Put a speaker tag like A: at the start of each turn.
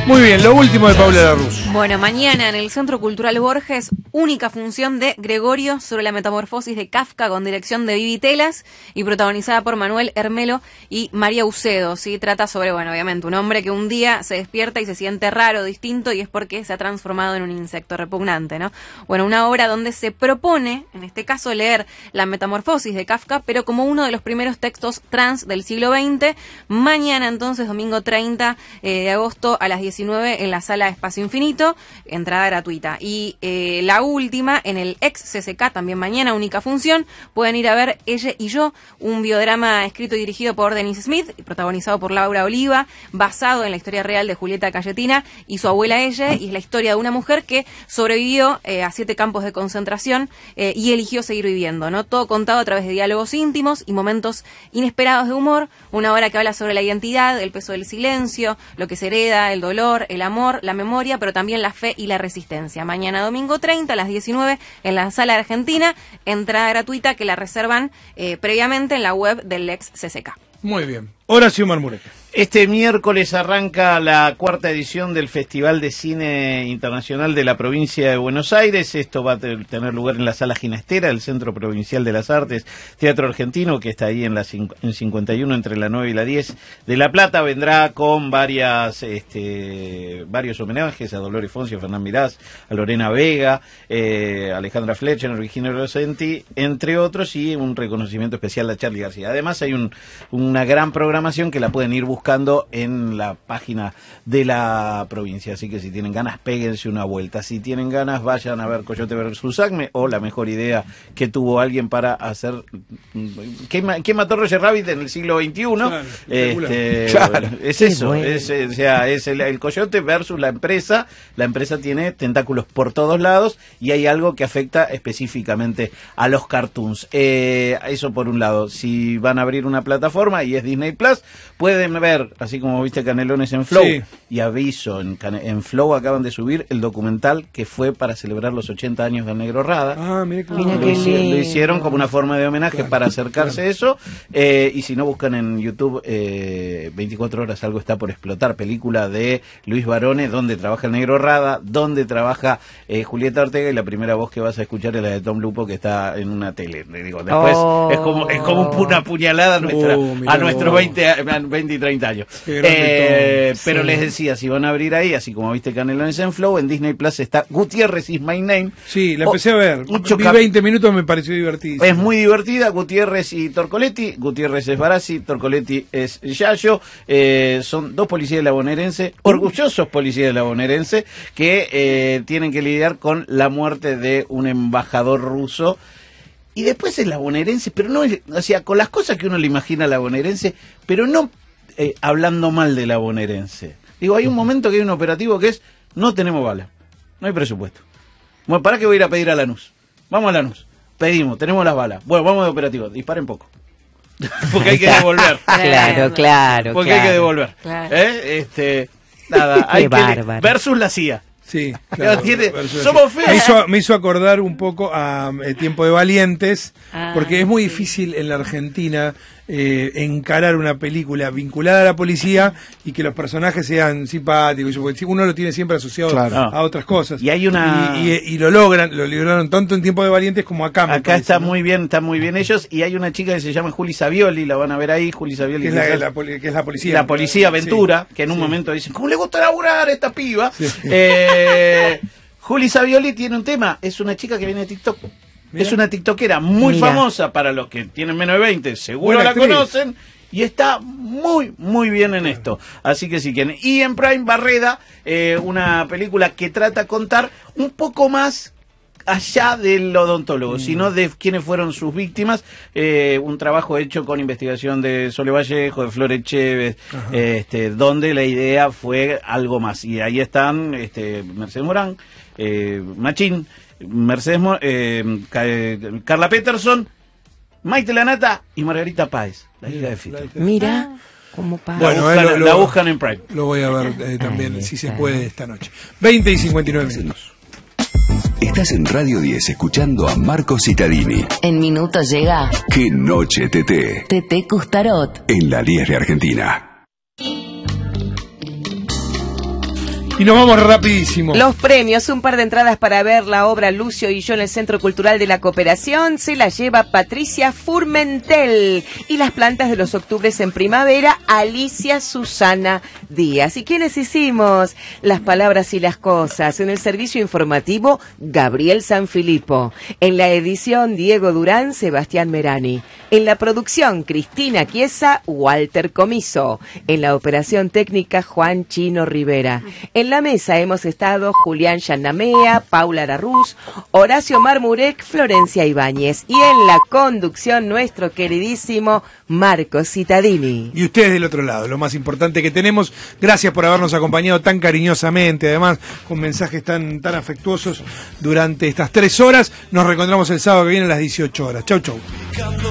A: Muy bien, lo último de Paula Larruz.
B: Bueno, mañana en el Centro Cultural Borges, única función de Gregorio sobre la metamorfosis de Kafka con dirección de Vivi Telas y protagonizada por Manuel Hermelo y María Ucedo. ¿Sí? Trata sobre, bueno, obviamente, un hombre que un día se despierta y se siente raro, distinto, y es porque se ha transformado en un insecto repugnante, ¿no? Bueno, una obra donde se propone, en este caso, leer la metamorfosis de Kafka, pero como uno de los primeros textos trans del siglo XX. Mañana, entonces, domingo 30 de agosto a las 19 en la sala Espacio Infinito, entrada gratuita. Y la última, en el ex CCK, también mañana, única función, pueden ir a ver Ella y Yo, un biodrama escrito y dirigido por Denise Smith, y protagonizado por Laura Oliva, basado en la historia real de Julieta Cayetina y su abuela Ella, y es la historia de una mujer que sobrevivió a 7 campos de concentración y eligió seguir viviendo, ¿no? Todo contado a través de diálogos íntimos y momentos inesperados de humor, una obra que habla sobre la identidad, el peso del silencio, lo que se hereda, el dolor, el amor, la memoria, pero también la fe y la resistencia. Mañana domingo 30 a las 19 en la Sala Argentina, entrada gratuita que la reservan previamente en la web del ex CCK.
A: Muy bien. Horacio Marmurek.
C: Este miércoles arranca la 4ª edición del Festival de Cine Internacional de la Provincia de Buenos Aires. Esto va a tener lugar en la Sala Ginastera del Centro Provincial de las Artes, Teatro Argentino, que está ahí en 51 entre la 9 y la 10 de La Plata. Vendrá con varios homenajes a Dolores Fonsi, a Fernán Mirás, a Lorena Vega, Alejandra Fletcher, Virginia Rosenti, entre otros, y un reconocimiento especial a Charly García. Además hay una gran programación que la pueden ir buscando en la página de la provincia, así que si tienen ganas, péguense una vuelta. Si tienen ganas, vayan a ver Coyote versus Acme, o la mejor idea que tuvo alguien para hacer ¿Quién mató a Roger Rabbit en el siglo XXI?
A: Claro,
C: claro. Es eso, bueno. Es el Coyote versus la empresa. La empresa tiene tentáculos por todos lados y hay algo que afecta específicamente a los cartoons. Eso por un lado. Si van a abrir una plataforma y es Disney Plus, pueden ver, así como viste Canelones en Flow, sí. Y aviso, en Flow acaban de subir el documental que fue para celebrar los 80 años del Negro Rada.
A: Ah, mira
C: lo hicieron como una forma de homenaje, claro, para acercarse a eso, y si no, buscan en YouTube 24 horas algo está por explotar, película de Luis Barone, donde trabaja el Negro Rada, donde trabaja Julieta Ortega, y la primera voz que vas a escuchar es la de Tom Lupo, que está en una tele. Le digo, después es como una puñalada a nuestros 20 y 30 años. Pero sí, les decía, si van a abrir ahí, así como viste Canelones en Flow, en Disney Plus está Gutiérrez is My Name.
A: Sí, la empecé a ver. Vi 20 minutos, me pareció divertida.
C: Es muy divertida, Gutiérrez y Torcoletti. Gutiérrez es Barassi, Torcoletti es Yayo. Son 2 policías de la bonaerense, orgullosos policías de la bonaerense, que tienen que lidiar con la muerte de un embajador ruso. Y después es la bonaerense, pero no, o sea, con las cosas que uno le imagina a la bonaerense, pero no hablando mal de la bonaerense. Digo, hay un momento que hay un operativo que es, no tenemos bala, no hay presupuesto. Bueno, ¿para qué voy a ir a pedir a Lanús? Vamos a Lanús, pedimos, tenemos las balas. Bueno, vamos de operativo, disparen poco. Porque hay que devolver.
D: Claro.
C: Porque hay que devolver.
D: Claro.
C: Nada, hay que versus la CIA.
A: Sí, claro,
C: somos feos.
A: Me hizo acordar un poco a Tiempo de Valientes, porque es muy difícil en la Argentina encarar una película vinculada a la policía y que los personajes sean simpáticos, porque uno lo tiene siempre asociado, claro, a otras cosas.
C: Y hay una
A: y lo lograron tanto en Tiempo de Valientes como acá.
C: Acá parece, está, ¿no? Están muy bien ellos, y hay una chica que se llama Juli Savioli, la van a ver ahí, Juli Savioli,
A: que es la policía.
C: La policía Ventura, sí, que en un momento dicen, ¿cómo le gusta laburar a esta piba? Sí. Juli Savioli tiene un tema, es una chica que viene de TikTok. Mira. Es una tiktokera muy famosa, para los que tienen menos de 20, seguro la conocen, y está muy, muy bien en esto. Así que si quieren. Y en Prime, Barreda, una película que trata de contar un poco más allá del odontólogo, sino de quiénes fueron sus víctimas. Un trabajo hecho con investigación de Sole Vallejo, de Flores Chévez, donde la idea fue algo más. Y ahí están Mercedes Morán, Machín, Carla Peterson, Maite Lanata y Margarita Páez, la hija de Fito.
D: Mira cómo pasa.
C: Bueno, la buscan en Prime.
A: Lo voy a ver también, si se puede, esta noche. 20 y 59 minutos.
E: Estás en Radio 10 escuchando a Marco Cittadini.
D: En minutos llega
E: ¡Qué noche, Teté!
D: Teté Custarot.
E: En la 10 de Argentina.
A: Y nos vamos rapidísimo.
F: Los premios, un par de entradas para ver la obra Lucio y yo en el Centro Cultural de la Cooperación, se la lleva Patricia Furmentel. Y las plantas de los octubres en primavera, Alicia Susana Díaz. ¿Y quiénes hicimos las palabras y las cosas? En el servicio informativo, Gabriel Sanfilippo. En la edición, Diego Durán, Sebastián Merani. En la producción, Cristina Chiesa, Walter Comiso. En la operación técnica, Juan Chino Rivera. En la mesa hemos estado Julián Yanamea, Paula Darruz, Horacio Marmurek, Florencia Ibáñez. Y en la conducción, nuestro queridísimo Marco Cittadini.
A: Y ustedes del otro lado, lo más importante que tenemos. Gracias por habernos acompañado tan cariñosamente, además con mensajes tan afectuosos durante estas 3 horas. Nos reencontramos el sábado que viene a las 18 horas. Chau, chau.